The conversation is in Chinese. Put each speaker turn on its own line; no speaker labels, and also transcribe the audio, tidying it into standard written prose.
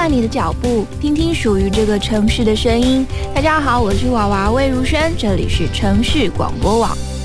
慢你的脚步，听听属于这个城市的声音。大家好，我是娃娃魏如萱，这里是城市广播网。